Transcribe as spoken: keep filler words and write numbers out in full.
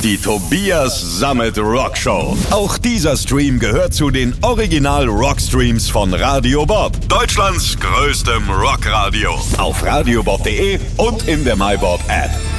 Die Tobias Sammet Rock Show. Auch dieser Stream gehört zu den Original Rockstreams von Radio Bob. Deutschlands größtem Rockradio. Auf radiobob punkt de und in der MyBob App.